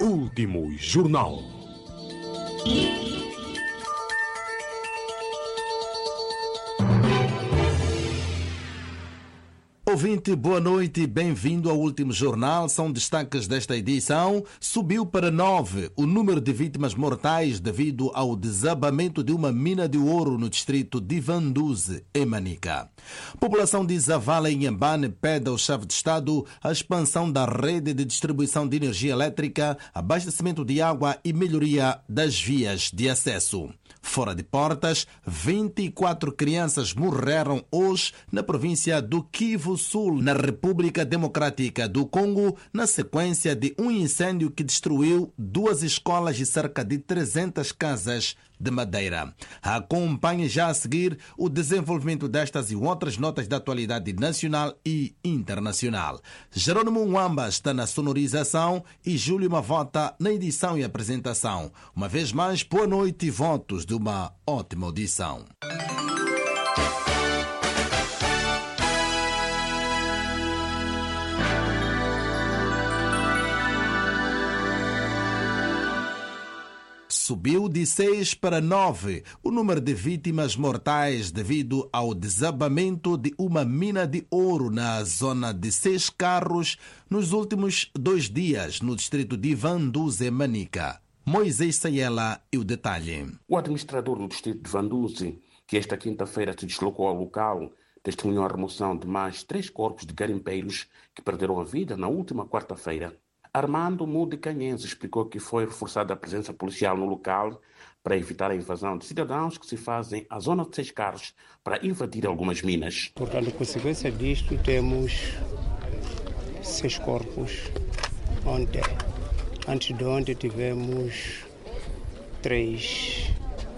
Último Jornal. Ouvinte, boa noite e bem-vindo ao Último Jornal. São destaques desta edição. Subiu para 9 o número de vítimas mortais devido ao desabamento de uma mina de ouro no distrito de Vanduze, em Manica. População de Zavala, em Inhambane, pede ao chefe de Estado a expansão da rede de distribuição de energia elétrica, abastecimento de água e melhoria das vias de acesso. Fora de portas, 24 crianças morreram hoje na província do Kivu Sul, na República Democrática do Congo, na sequência de um incêndio que destruiu 2 escolas e cerca de 300 casas de madeira. Acompanhe já a seguir o desenvolvimento destas e outras notas da atualidade nacional e internacional. Jerônimo Mwamba está na sonorização e Júlio Mavota na edição e apresentação. Uma vez mais, boa noite e votos de uma ótima audição. Subiu de 6 para 9 o número de vítimas mortais devido ao desabamento de uma mina de ouro na zona de 6 Carros nos últimos 2 dias, no distrito de Vanduze, Manica. Moisés Sayela e o detalhe. O administrador do distrito de Vanduze, que esta quinta-feira se deslocou ao local, testemunhou a remoção de mais 3 corpos de garimpeiros que perderam a vida na última quarta-feira. Armando Mude Canhense explicou que foi reforçada a presença policial no local para evitar a invasão de cidadãos que se fazem à zona de 6 Carros para invadir algumas minas. Portanto, consequência disto, temos 6 corpos ontem. Antes de ontem tivemos 3.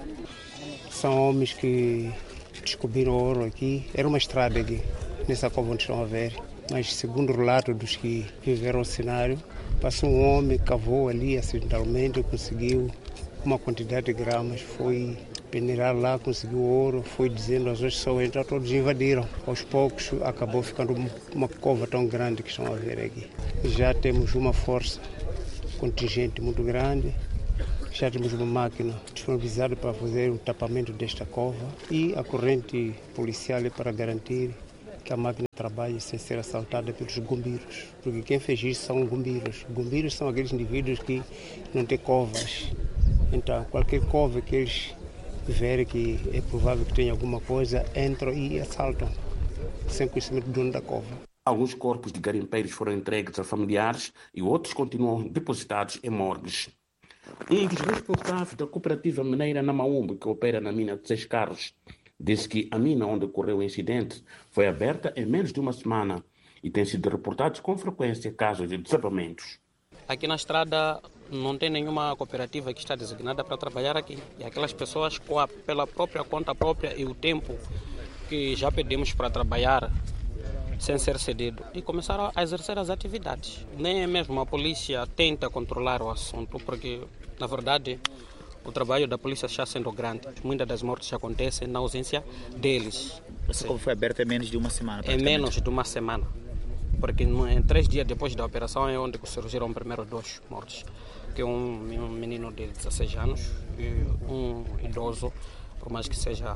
São homens que descobriram ouro aqui. Era uma estrada aqui, nessa cova onde estão a ver. Mas segundo o relato dos que viveram o cenário, passou um homem, cavou ali acidentalmente, conseguiu uma quantidade de gramas, foi peneirar lá, conseguiu ouro, foi dizendo às pessoas, então todos invadiram. Aos poucos acabou ficando uma cova tão grande que estão a ver aqui. Já temos uma força contingente muito grande, já temos uma máquina disponibilizada para fazer o tapamento desta cova e a corrente policial para garantir que a máquina trabalhe sem ser assaltada pelos bombeiros, porque quem fez isso são bombeiros. Bombeiros são aqueles indivíduos que não têm covas. Então, qualquer cova que eles verem que é provável que tenha alguma coisa, entram e assaltam, sem conhecimento do dono da cova. Alguns corpos de garimpeiros foram entregues a familiares e outros continuam depositados em morgues. Um dos responsáveis da cooperativa mineira Namaumbo, que opera na mina de 6 Carros, disse que a mina onde ocorreu o incidente foi aberta em menos de uma semana e tem sido reportados com frequência casos de desabamentos. Aqui na estrada não tem nenhuma cooperativa que está designada para trabalhar aqui. E aquelas pessoas, pela própria conta própria e o tempo que já pedimos para trabalhar sem ser cedido, e começaram a exercer as atividades. Nem mesmo a polícia tenta controlar o assunto, porque, na verdade, o trabalho da polícia está sendo grande. Muitas das mortes acontecem na ausência deles. Como foi aberto em menos de uma semana? Em menos de uma semana. Porque em 3 dias depois da operação é onde surgiram primeiro 2 mortes. Que um menino de 16 anos e um idoso, por mais que seja...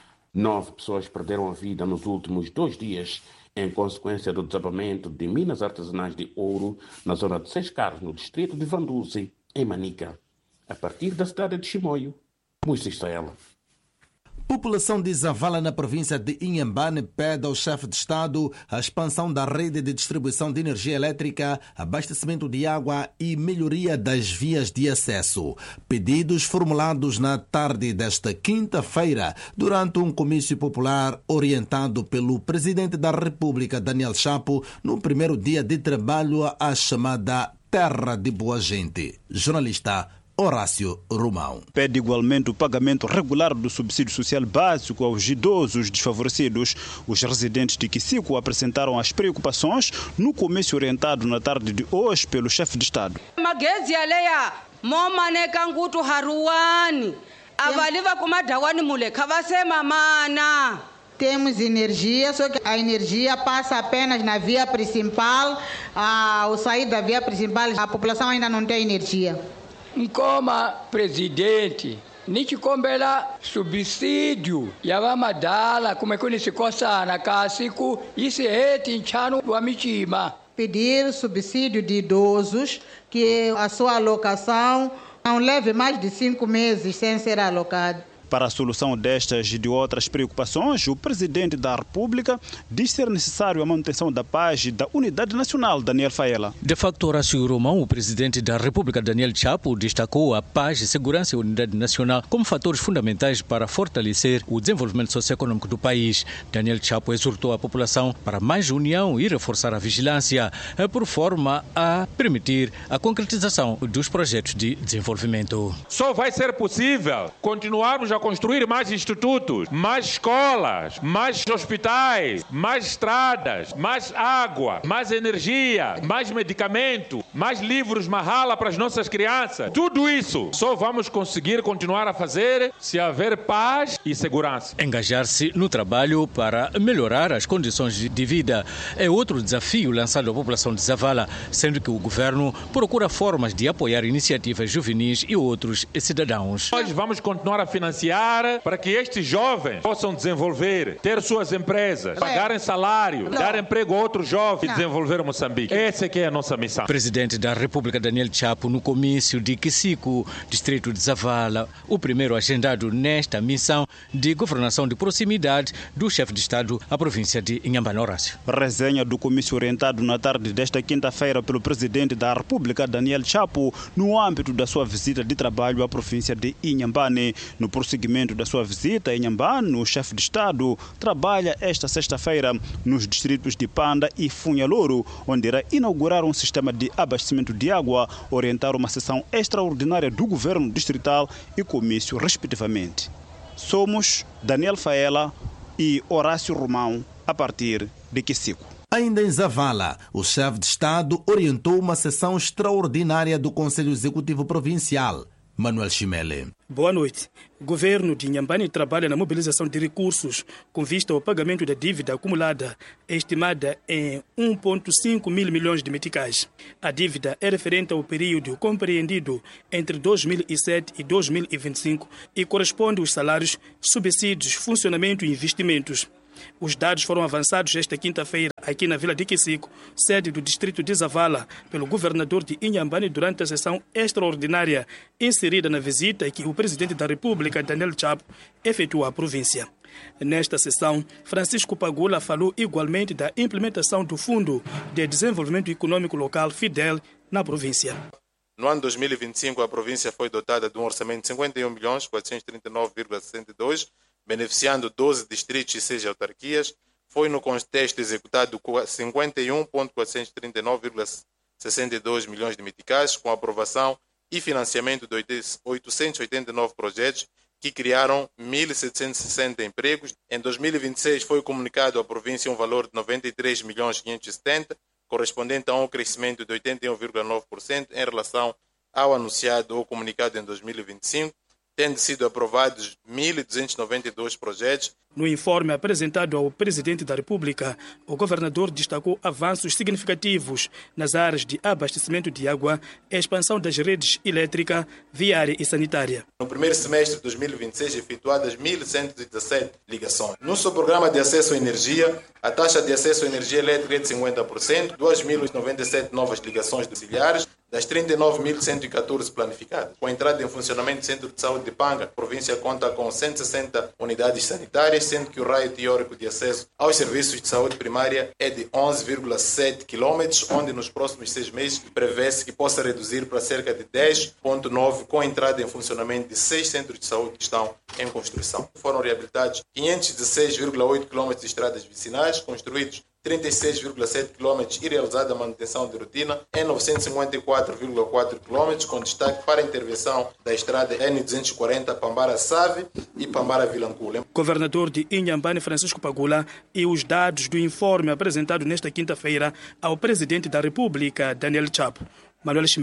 9 pessoas perderam a vida nos últimos 2 dias em consequência do desabamento de minas artesanais de ouro na zona de 6 Carros, no distrito de Vanduze, em Manica. A partir da cidade de Chimoio, Moisés Sayela. População de Zavala, na província de Inhambane, pede ao chefe de Estado a expansão da rede de distribuição de energia elétrica, abastecimento de água e melhoria das vias de acesso. Pedidos formulados na tarde desta quinta-feira, durante um comício popular orientado pelo presidente da República, Daniel Chapo, no primeiro dia de trabalho à chamada Terra de Boa Gente. Jornalista Horácio Romão. Pede igualmente o pagamento regular do subsídio social básico aos idosos desfavorecidos. Os residentes de Kisico apresentaram as preocupações no comício orientado na tarde de hoje pelo chefe de Estado. Magezi aleya momane kangutu haruwani avaliva kumadawani mule kavasema mana temos energia, só que a energia passa apenas na via principal. Ao sair da via principal, a população ainda não tem energia. Como presidente, nichikombela subsídio yavamadala kumekunisicosa na casico isi heti nchano wa michima. Pedir subsídio de idosos, que a sua alocação não leve mais de 5 meses sem ser alocado. Para a solução destas e de outras preocupações, o Presidente da República diz ser necessário a manutenção da paz e da unidade nacional, Daniel Faela. De facto, Horácio Romão, o Presidente da República, Daniel Chapo, destacou a paz, segurança e unidade nacional como fatores fundamentais para fortalecer o desenvolvimento socioeconômico do país. Daniel Chapo exortou a população para mais união e reforçar a vigilância, por forma a permitir a concretização dos projetos de desenvolvimento. Só vai ser possível continuarmos a construir mais institutos, mais escolas, mais hospitais, mais estradas, mais água, mais energia, mais medicamento, mais livros Mahala para as nossas crianças. Tudo isso só vamos conseguir continuar a fazer se haver paz e segurança. Engajar-se no trabalho para melhorar as condições de vida é outro desafio lançado à população de Zavala, sendo que o governo procura formas de apoiar iniciativas juvenis e outros cidadãos. Nós vamos continuar a financiar para que estes jovens possam desenvolver, ter suas empresas, pagarem salário, dar emprego a outros jovens e desenvolver Moçambique. Essa é a nossa missão. Presidente da República, Daniel Chapo, no comício de Kisico, distrito de Zavala, o primeiro agendado nesta missão de governação de proximidade do chefe de Estado à província de Inhambane. Horácio. Resenha do comício orientado na tarde desta quinta-feira pelo Presidente da República, Daniel Chapo, no âmbito da sua visita de trabalho à província de Inhambane. No prosseguimento da sua visita a Inhambane, o chefe de Estado trabalha esta sexta-feira nos distritos de Panda e Funhalouro, onde irá inaugurar um sistema de abastecimento de água, orientar uma sessão extraordinária do governo distrital e comício, respectivamente. Somos Daniel Faela e Horácio Romão, a partir de Kisico. Ainda em Zavala, o chefe de Estado orientou uma sessão extraordinária do Conselho Executivo Provincial. Manuel Chimele. Boa noite. O governo de Inhambane trabalha na mobilização de recursos com vista ao pagamento da dívida acumulada, estimada em 1,5 mil milhões de meticais. A dívida é referente ao período compreendido entre 2007 e 2025 e corresponde aos salários, subsídios, funcionamento e investimentos. Os dados foram avançados esta quinta-feira aqui na Vila de Kisico, sede do distrito de Zavala, pelo governador de Inhambane durante a sessão extraordinária inserida na visita que o presidente da República, Daniel Chapo, efetuou à província. Nesta sessão, Francisco Pagula falou igualmente da implementação do Fundo de Desenvolvimento Econômico Local, FIDEL, na província. No ano 2025, a província foi dotada de um orçamento de 51.439,62, beneficiando 12 distritos e 6 autarquias. Foi no contexto executado 51.439,62 milhões de meticais, com aprovação e financiamento de 889 projetos que criaram 1.760 empregos. Em 2026 foi comunicado à província um valor de 93.570, correspondente a um crescimento de 81,9% em relação ao anunciado ou comunicado em 2025, tendo sido aprovados 1.292 projetos. No informe apresentado ao Presidente da República, o governador destacou avanços significativos nas áreas de abastecimento de água, expansão das redes elétrica, viária e sanitária. No primeiro semestre de 2026, efetuadas 1.117 ligações. No seu programa de acesso à energia, a taxa de acesso à energia elétrica é de 50%, 2.097 novas ligações domiciliares, das 39.114 planificadas. Com a entrada em funcionamento do Centro de Saúde de Panga, a província conta com 160 unidades sanitárias, sendo que o raio teórico de acesso aos serviços de saúde primária é de 11,7 km, onde nos próximos 6 meses prevê-se que possa reduzir para cerca de 10,9 com a entrada em funcionamento de 6 centros de saúde que estão em construção. Foram reabilitados 516,8 km de estradas vicinais, construídos 36,7 km e realizada a manutenção de rotina em 954,4 km, com destaque para a intervenção da estrada N240 Pambara-Save e Pambara-Vilancula. Governador de Inhambane, Francisco Pagula, e os dados do informe apresentado nesta quinta-feira ao Presidente da República, Daniel Chapo. Manuel Chimele,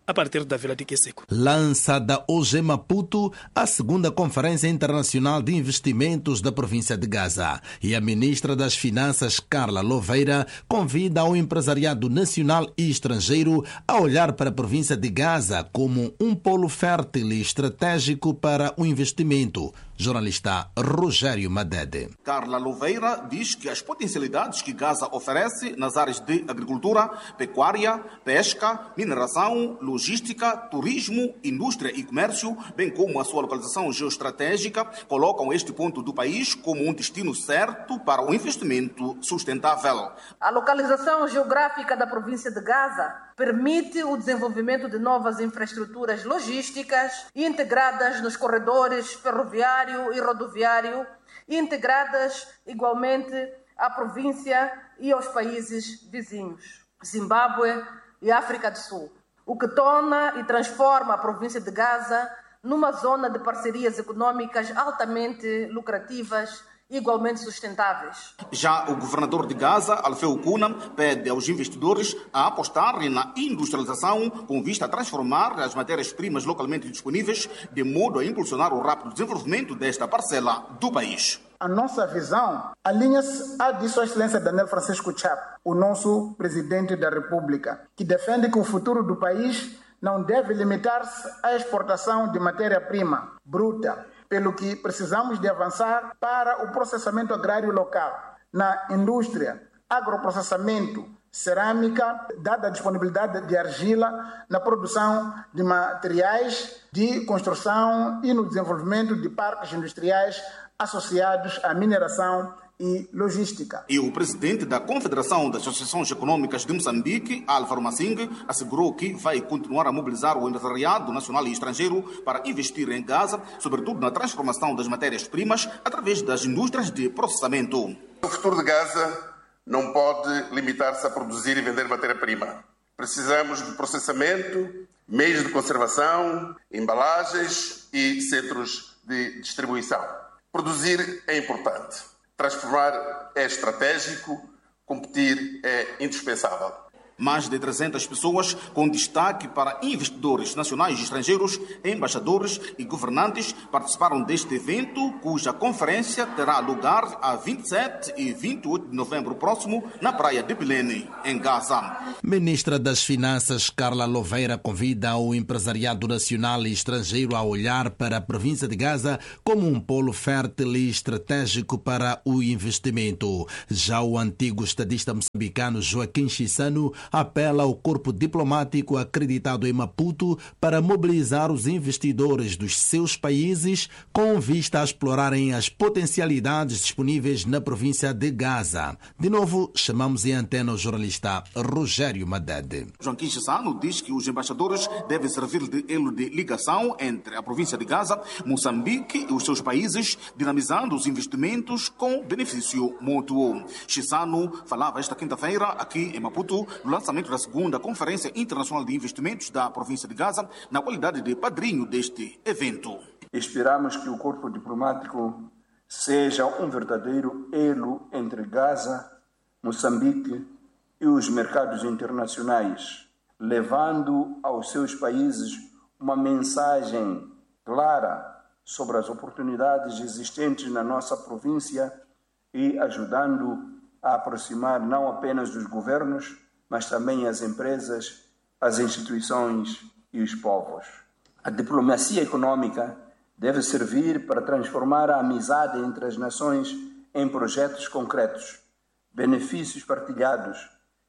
a partir da Vila de Quisseco. Lançada hoje em Maputo a segunda Conferência Internacional de Investimentos da província de Gaza. E a ministra das Finanças, Carla Louveira, convida o empresariado nacional e estrangeiro a olhar para a província de Gaza como um polo fértil e estratégico para o investimento. Jornalista Rogério Madede. Carla Louveira diz que as potencialidades que Gaza oferece nas áreas de agricultura, pecuária, pesca, mineração, logística, turismo, indústria e comércio, bem como a sua localização geoestratégica, colocam este ponto do país como um destino certo para o investimento sustentável. A localização geográfica da província de Gaza permite o desenvolvimento de novas infraestruturas logísticas integradas nos corredores ferroviário e rodoviário, integradas igualmente à província e aos países vizinhos, Zimbábue e África do Sul, o que torna e transforma a província de Gaza numa zona de parcerias econômicas altamente lucrativas e igualmente sustentáveis. Já o governador de Gaza, Alfeu Kuna, pede aos investidores a apostarem na industrialização com vista a transformar as matérias-primas localmente disponíveis de modo a impulsionar o rápido desenvolvimento desta parcela do país. A nossa visão alinha-se à de Sua Excelência Daniel Francisco Chapo, o nosso presidente da República, que defende que o futuro do país não deve limitar-se à exportação de matéria-prima bruta, pelo que precisamos de avançar para o processamento agrário local, na indústria, agroprocessamento, cerâmica, dada a disponibilidade de argila, na produção de materiais de construção e no desenvolvimento de parques industriais associados à mineração e logística. E o presidente da Confederação das Associações Econômicas de Moçambique, Álvaro Massing, assegurou que vai continuar a mobilizar o empresariado nacional e estrangeiro para investir em Gaza, sobretudo na transformação das matérias-primas através das indústrias de processamento. O futuro de Gaza não pode limitar-se a produzir e vender matéria-prima. Precisamos de processamento, meios de conservação, embalagens e centros de distribuição. Produzir é importante. Transformar é estratégico, competir é indispensável. Mais de 300 pessoas, com destaque para investidores nacionais e estrangeiros, embaixadores e governantes, participaram deste evento, cuja conferência terá lugar a 27 e 28 de novembro próximo, na praia de Belém, em Gaza. Ministra das Finanças, Carla Louveira, convida o empresariado nacional e estrangeiro a olhar para a província de Gaza como um polo fértil e estratégico para o investimento. Já o antigo estadista moçambicano Joaquim Chissano apela ao corpo diplomático acreditado em Maputo para mobilizar os investidores dos seus países com vista a explorarem as potencialidades disponíveis na província de Gaza. De novo, chamamos em antena o jornalista Rogério Madede. Joaquim Chissano diz que os embaixadores devem servir de elo de ligação entre a província de Gaza, Moçambique e os seus países, dinamizando os investimentos com benefício mútuo. Chissano falava esta quinta-feira aqui em Maputo no lançamento da segunda Conferência Internacional de Investimentos da província de Gaza, na qualidade de padrinho deste evento. Esperamos que o corpo diplomático seja um verdadeiro elo entre Gaza, Moçambique e os mercados internacionais, levando aos seus países uma mensagem clara sobre as oportunidades existentes na nossa província e ajudando a aproximar não apenas dos governos, mas também as empresas, as instituições e os povos. A diplomacia econômica deve servir para transformar a amizade entre as nações em projetos concretos, benefícios partilhados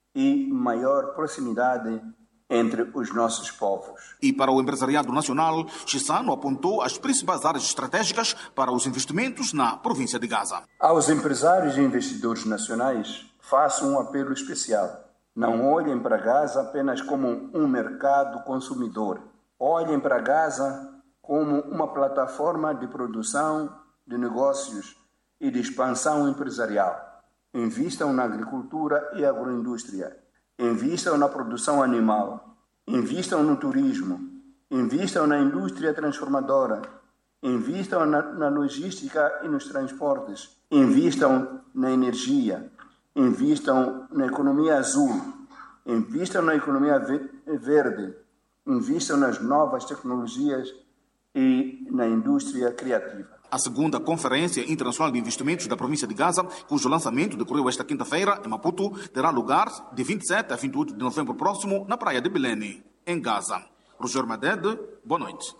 e maior proximidade entre os nossos povos. E para o empresariado nacional, Chissano apontou as principais áreas estratégicas para os investimentos na província de Gaza. Aos empresários e investidores nacionais, faço um apelo especial. Não olhem para Gaza apenas como um mercado consumidor. Olhem para Gaza como uma plataforma de produção, de negócios e de expansão empresarial. Invistam na agricultura e agroindústria. Invistam na produção animal. Invistam no turismo. Invistam na indústria transformadora. Invistam na logística e nos transportes. Invistam na energia. Invistam na economia azul, invistam na economia verde, invistam nas novas tecnologias e na indústria criativa. A segunda Conferência Internacional de Investimentos da província de Gaza, cujo lançamento decorreu esta quinta-feira em Maputo, terá lugar de 27 a 28 de novembro próximo na praia de Belém, em Gaza. Roger Madede, boa noite.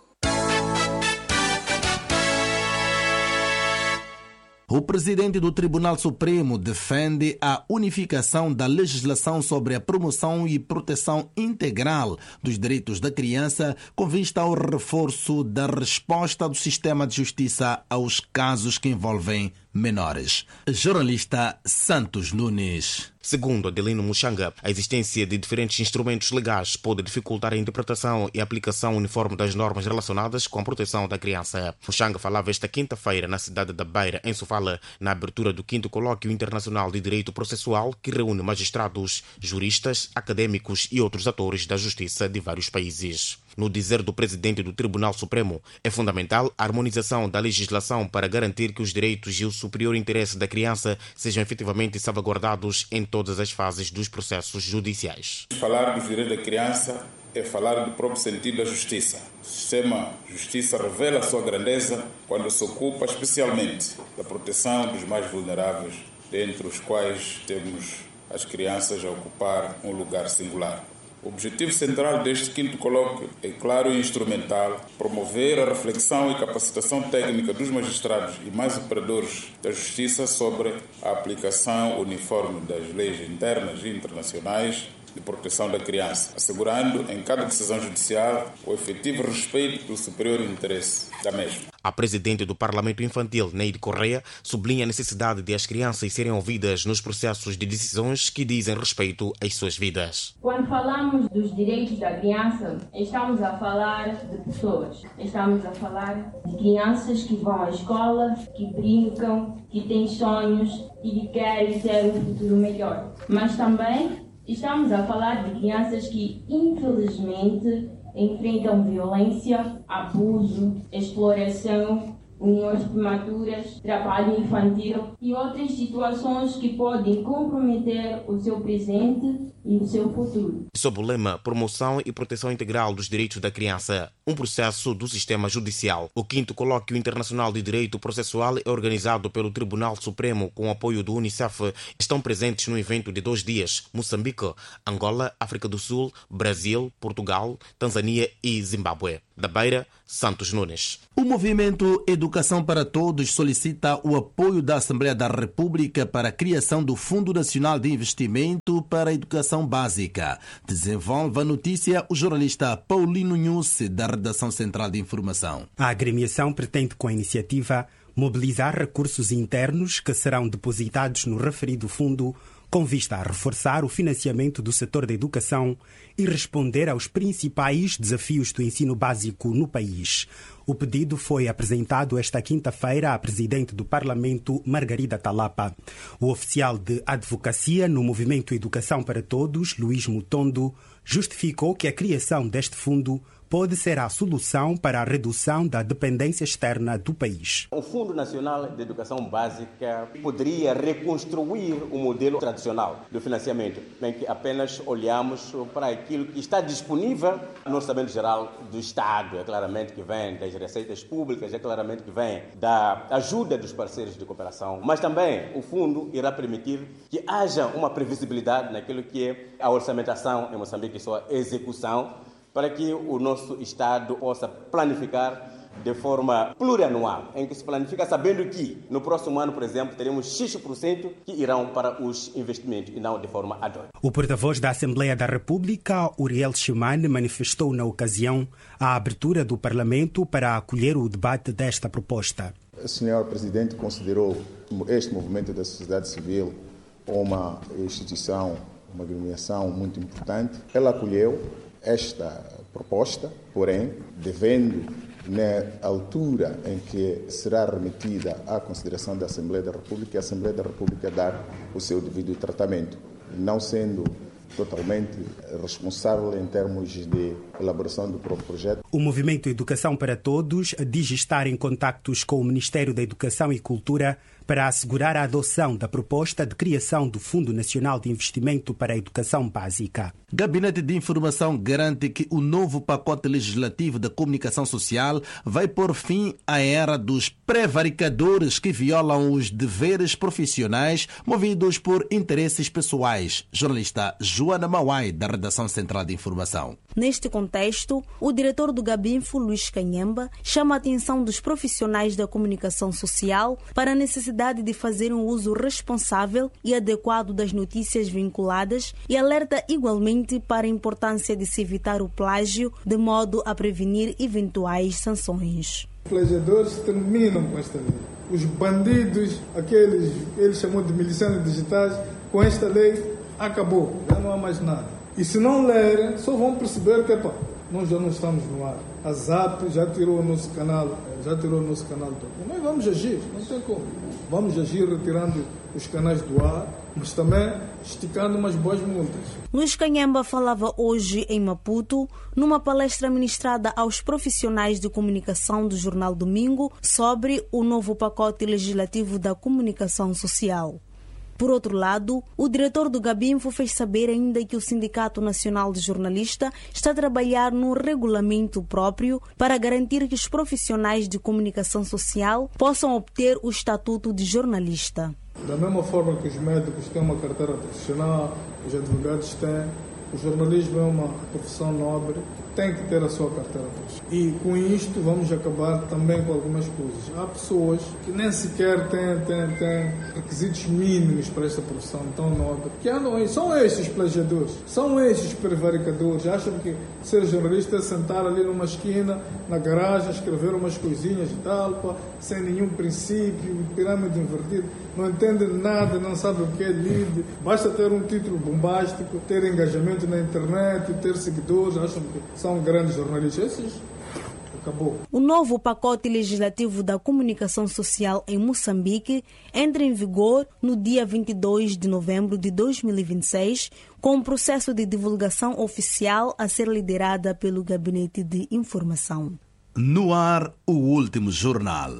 O presidente do Tribunal Supremo defende a unificação da legislação sobre a promoção e proteção integral dos direitos da criança com vista ao reforço da resposta do sistema de justiça aos casos que envolvem menores. Jornalista Santos Nunes. Segundo Adelino Muxanga, a existência de diferentes instrumentos legais pode dificultar a interpretação e aplicação uniforme das normas relacionadas com a proteção da criança. Muxanga falava esta quinta-feira na cidade da Beira, em Sofala, na abertura do 5º Colóquio Internacional de Direito Processual, que reúne magistrados, juristas, académicos e outros atores da justiça de vários países. No dizer do presidente do Tribunal Supremo, é fundamental a harmonização da legislação para garantir que os direitos e o superior interesse da criança sejam efetivamente salvaguardados em todas as fases dos processos judiciais. Falar dos direitos da criança é falar do próprio sentido da justiça. O sistema de justiça revela a sua grandeza quando se ocupa especialmente da proteção dos mais vulneráveis, dentre os quais temos as crianças a ocupar um lugar singular. O objetivo central deste 5º colóquio é claro e instrumental: promover a reflexão e capacitação técnica dos magistrados e mais operadores da justiça sobre a aplicação uniforme das leis internas e internacionais de proteção da criança, assegurando em cada decisão judicial o efetivo respeito do superior interesse da mesma. A presidente do Parlamento Infantil, Neide Correia, sublinha a necessidade de as crianças serem ouvidas nos processos de decisões que dizem respeito às suas vidas. Quando falamos dos direitos da criança, estamos a falar de pessoas. Estamos a falar de crianças que vão à escola, que brincam, que têm sonhos e que querem ter um futuro melhor. Mas também estamos a falar de crianças que, infelizmente, enfrentam violência, abuso, exploração, uniões prematuras, trabalho infantil e outras situações que podem comprometer o seu presente e o seu futuro. Sob o lema Promoção e Proteção Integral dos Direitos da Criança, um processo do sistema judicial, o 5º Colóquio Internacional de Direito Processual é organizado pelo Tribunal Supremo com o apoio do Unicef. Estão presentes no evento de 2 dias Moçambique, Angola, África do Sul, Brasil, Portugal, Tanzânia e Zimbábue. Da Beira, Santos Nunes. O movimento Educação para Todos solicita o apoio da Assembleia da República para a criação do Fundo Nacional de Investimento para a Educação Básica. Desenvolve a notícia o jornalista Paulino Nhusse, da Redação Central de Informação. A agremiação pretende, com a iniciativa, mobilizar recursos internos que serão depositados no referido fundo com vista a reforçar o financiamento do setor da educação e responder aos principais desafios do ensino básico no país. O pedido foi apresentado esta quinta-feira à Presidente do Parlamento, Margarida Talapa. O oficial de advocacia no Movimento Educação para Todos, Luís Mutondo, justificou que a criação deste fundo pode ser a solução para a redução da dependência externa do país. O Fundo Nacional de Educação Básica poderia reconstruir o modelo tradicional do financiamento, em que apenas olhamos para aquilo que está disponível no orçamento geral do Estado. É claramente que vem das receitas públicas, é claramente que vem da ajuda dos parceiros de cooperação, mas também o fundo irá permitir que haja uma previsibilidade naquilo que é a orçamentação em Moçambique e sua execução, para que o nosso Estado possa planificar de forma plurianual, em que se planifica sabendo que no próximo ano, por exemplo, teremos X% que irão para os investimentos e não de forma ad hoc. O porta-voz da Assembleia da República, Uriel Chimane, manifestou na ocasião a abertura do Parlamento para acolher o debate desta proposta. O Sr. Presidente considerou este movimento da sociedade civil uma instituição, uma agremiação muito importante. Ela acolheu esta proposta, porém, devendo, na altura em que será remetida à consideração da Assembleia da República, a Assembleia da República dar o seu devido tratamento, não sendo totalmente responsável em termos de elaboração do próprio projeto. O Movimento Educação para Todos diz estar em contactos com o Ministério da Educação e Cultura para assegurar a adoção da proposta de criação do Fundo Nacional de Investimento para a Educação Básica. Gabinete de Informação garante que o novo pacote legislativo da comunicação social vai pôr fim à era dos prevaricadores que violam os deveres profissionais movidos por interesses pessoais. Jornalista Joana Mauai, da Redação Central de Informação. Neste contexto, o diretor do Gabinfo, Luís Canhemba, chama a atenção dos profissionais da comunicação social para a necessidade de fazer um uso responsável e adequado das notícias vinculadas e alerta igualmente para a importância de se evitar o plágio, de modo a prevenir eventuais sanções. Os plagiadores terminam com esta lei. Os bandidos, aqueles eles chamam de milicianos digitais, com esta lei acabou, já não há mais nada. E se não lerem, só vão perceber que nós já não estamos no ar. A ZAP já tirou o nosso canal todo. Nós vamos agir, não tem como. Vamos agir retirando os canais do ar, mas também esticando umas boas multas. Luís Canhemba falava hoje em Maputo, numa palestra ministrada aos profissionais de comunicação do Jornal Domingo sobre o novo pacote legislativo da comunicação social. Por outro lado, o diretor do Gabinfo fez saber ainda que o Sindicato Nacional de Jornalistas está a trabalhar num regulamento próprio para garantir que os profissionais de comunicação social possam obter o estatuto de jornalista. Da mesma forma que os médicos têm uma carteira profissional, os advogados têm, o jornalismo é uma profissão nobre, tem que ter a sua carteira profissional. E com isto vamos acabar também com algumas coisas. Há pessoas que nem sequer têm requisitos mínimos para esta profissão tão nobre, que andam aí, são estes plagiadores, são estes prevaricadores, acham que ser jornalista é sentar ali numa esquina, na garagem, escrever umas coisinhas e tal, sem nenhum princípio, pirâmide invertida, não entendem nada, não sabem o que é lead, basta ter um título bombástico, ter engajamento na internet, ter seguidores, acham que são grandes jornalistas. Esses, acabou. O novo pacote legislativo da comunicação social em Moçambique entra em vigor no dia 22 de novembro de 2026, com um processo de divulgação oficial a ser liderada pelo Gabinete de Informação. No ar, o último jornal.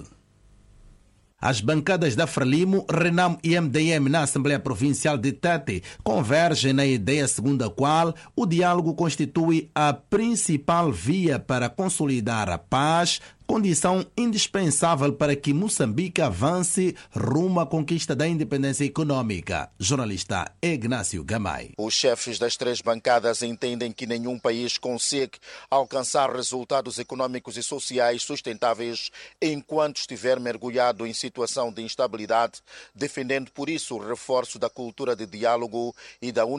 As bancadas da Frelimo, Renamo e MDM na Assembleia Provincial de Tete convergem na ideia segundo a qual o diálogo constitui a principal via para consolidar a paz, condição indispensável para que Moçambique avance rumo à conquista da independência econômica. Jornalista Ignácio Gamay. Os chefes das três bancadas entendem que nenhum país consegue alcançar resultados econômicos e sociais sustentáveis enquanto estiver mergulhado em situação de instabilidade, defendendo por isso o reforço da cultura de diálogo e da